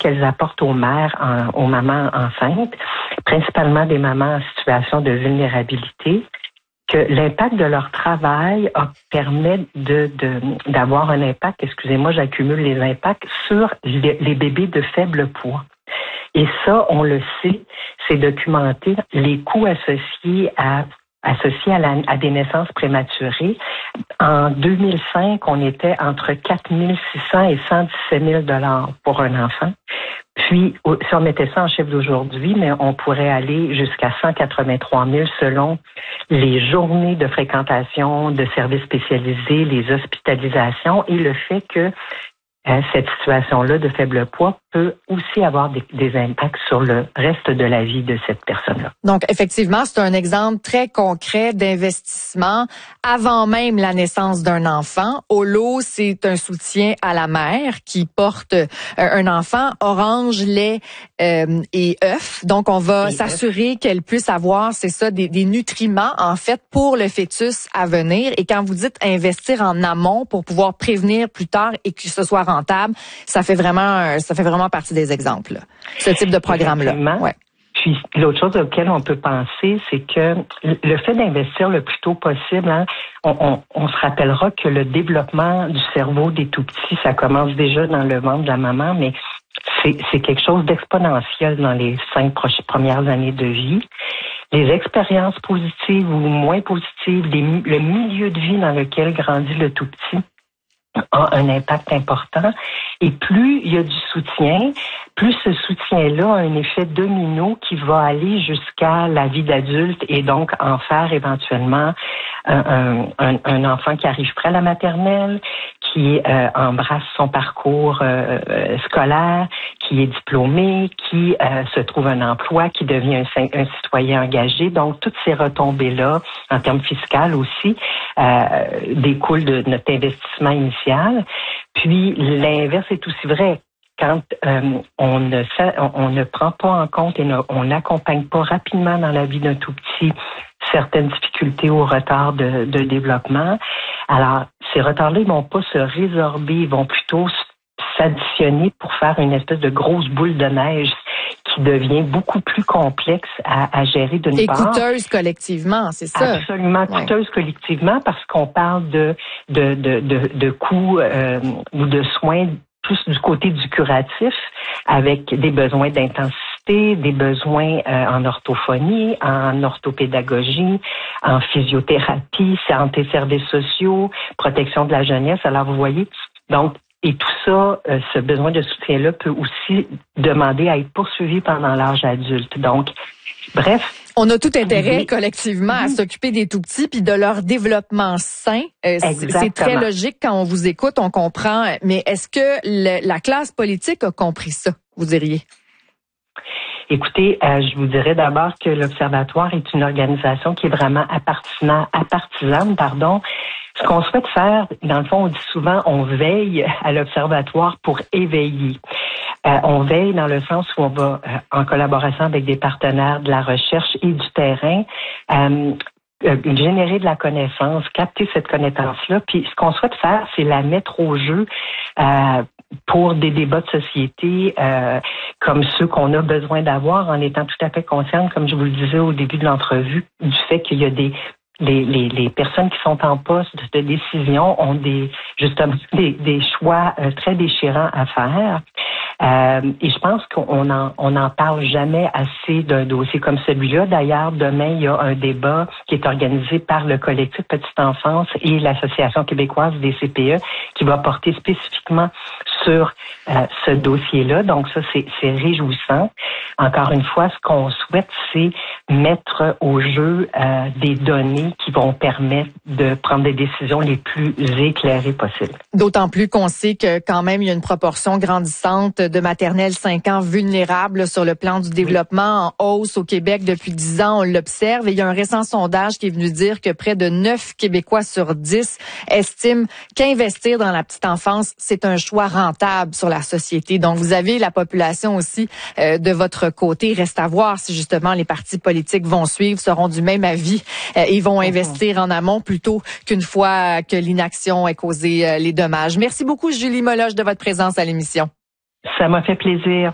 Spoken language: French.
qu'elles apportent aux mères, aux mamans enceintes, principalement des mamans en situation de vulnérabilité, que l'impact de leur travail permet d'avoir un impact, excusez-moi, j'accumule les impacts, sur les bébés de faible poids. Et ça, on le sait, c'est documenté, les coûts associés à des naissances prématurées. En 2005, on était entre 4 600 et 117 000 $ pour un enfant. Puis, si on mettait ça en chiffre d'aujourd'hui, mais on pourrait aller jusqu'à 183 000 selon les journées de fréquentation de services spécialisés, les hospitalisations et le fait que cette situation-là de faible poids peut aussi avoir des impacts sur le reste de la vie de cette personne-là. Donc, effectivement, c'est un exemple très concret d'investissement avant même la naissance d'un enfant. Holo, c'est un soutien à la mère qui porte un enfant, orange, lait et œufs. Donc, on va s'assurer qu'elle puisse avoir, c'est ça, des nutriments, en fait, pour le fœtus à venir. Et quand vous dites investir en amont pour pouvoir prévenir plus tard et que ce soit rentable, ça fait vraiment partie des exemples, ce type de programme-là. Ouais. Puis l'autre chose auquel on peut penser, c'est que le fait d'investir le plus tôt possible, on se rappellera que le développement du cerveau des tout-petits, ça commence déjà dans le ventre de la maman, mais c'est quelque chose d'exponentiel dans les 5 premières années de vie. Les expériences positives ou moins positives, le milieu de vie dans lequel grandit le tout-petit a un impact important. Et plus il y a du soutien, plus ce soutien-là a un effet domino qui va aller jusqu'à la vie d'adulte et donc en faire éventuellement un enfant qui arrive près à la maternelle, qui embrasse son parcours scolaire, qui est diplômé, qui se trouve un emploi, qui devient un citoyen engagé. Donc, toutes ces retombées-là, en termes fiscaux aussi, découlent de notre investissement initial. Puis, l'inverse est aussi vrai. Quand on ne prend pas en compte et on n'accompagne pas rapidement dans la vie d'un tout petit certaines difficultés ou retards de développement, alors ces retards-là, ils vont pas se résorber, ils vont plutôt s'additionner pour faire une espèce de grosse boule de neige qui devient beaucoup plus complexe à gérer d'une part. Et coûteuse collectivement, c'est ça? Absolument coûteuse collectivement parce qu'on parle de coûts ou de soins plus du côté du curatif avec des besoins d'intensité, des besoins en orthophonie, en orthopédagogie, en physiothérapie, santé, services sociaux, protection de la jeunesse. Alors vous voyez, donc et tout ça, ce besoin de soutien-là peut aussi demander à être poursuivi pendant l'âge adulte. Donc, bref. On a tout intérêt collectivement à s'occuper des tout-petits puis de leur développement sain. C'est très logique quand on vous écoute, on comprend. Mais est-ce que la classe politique a compris ça, vous diriez? Écoutez, je vous dirais d'abord que l'Observatoire est une organisation qui est vraiment apartisane. Ce qu'on souhaite faire, dans le fond, on dit souvent, on veille à l'Observatoire pour éveiller. On veille dans le sens où on va, en collaboration avec des partenaires de la recherche et du terrain, générer de la connaissance, capter cette connaissance-là. Puis ce qu'on souhaite faire, c'est la mettre au jeu pour des débats de société comme ceux qu'on a besoin d'avoir en étant tout à fait consciente, comme je vous le disais au début de l'entrevue, du fait qu'il y a les personnes qui sont en poste de décision ont des choix très déchirants à faire. Et je pense qu'on en parle jamais assez d'un dossier comme celui-là. D'ailleurs, demain, il y a un débat qui est organisé par le collectif Petite Enfance et l'Association québécoise des CPE qui va porter spécifiquement sur ce dossier-là. Donc ça, c'est réjouissant. Encore une fois, ce qu'on souhaite, c'est mettre au jeu des données qui vont permettre de prendre des décisions les plus éclairées possibles. D'autant plus qu'on sait que quand même, il y a une proportion grandissante de maternelles 5 ans vulnérables sur le plan du développement en hausse au Québec depuis 10 ans. On l'observe et il y a un récent sondage qui est venu dire que près de 9 Québécois sur 10 estiment qu'investir dans la petite enfance, c'est un choix rentable sur la société. Donc, vous avez la population aussi de votre côté. Reste à voir si justement les partis politiques vont suivre, seront du même avis et vont investir en amont plutôt qu'une fois que l'inaction ait causé les dommages. Merci beaucoup, Julie Moloch, de votre présence à l'émission. Ça m'a fait plaisir.